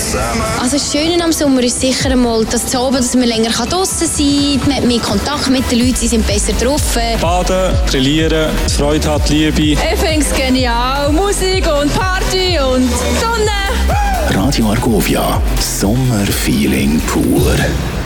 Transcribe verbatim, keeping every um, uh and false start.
zusammen. Also das Schöne am Sommer ist sicher einmal, dass, zu oben, dass man länger draussen sein kann, man hat mehr Kontakt mit den Leuten, sie sind besser drauf. Baden, grillieren, Freude hat, Liebe. Ich finde es genial. Musik und Party und Sonne. Radio Argovia, Sommerfeeling pur.